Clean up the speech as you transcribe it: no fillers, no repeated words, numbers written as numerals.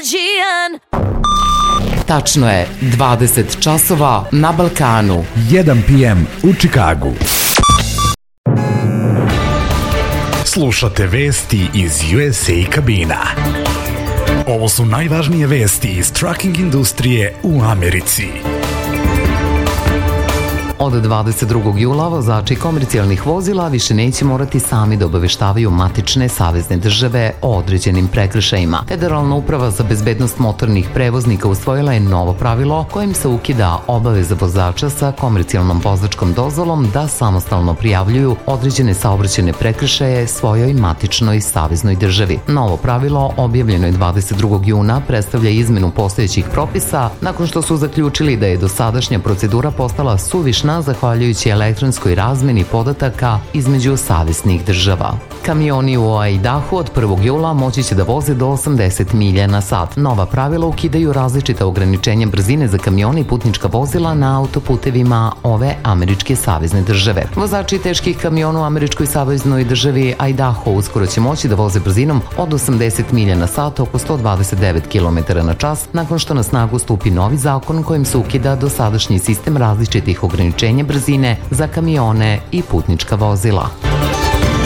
Aegean. Tačno je, 20 časova na Balkanu. 1 p.m. u Čikagu. Slušate vesti iz USA kabina. Ovo su najvažnije vesti iz trucking industrije u Americi. Od 22. jula vozači komercijalnih vozila više neće morati sami da obaveštavaju matične savezne države o određenim prekršajima. Federalna uprava za bezbednost motornih prevoznika usvojila je novo pravilo kojim se ukida obaveza vozača sa komercijalnom vozačkom dozvolom da samostalno prijavljuju određene saobraćajne prekršaje svojoj matičnoj saveznoj državi. Novo pravilo, objavljeno je 22. juna, predstavlja izmenu postojećih propisa nakon što su zaključili da je dosadašnja procedura postala suvišna zahvaljujući elektronskoj razmeni podataka između saveznih država. Kamioni u Idahu od 1. jula moći će da voze do 80 milja na sat. Nova pravila ukidaju različita ograničenja brzine za kamione i putnička vozila na autoputevima ove američke savezne države. Vozači teških kamiona u američkoj saveznoj državi Idaho uskoro će moći da voze brzinom od 80 milja na sat, oko 129 km na čas, nakon što na snagu stupi novi zakon kojim se ukida dosadašnji sistem različitih ograničenja brzine za kamione i putnička vozila.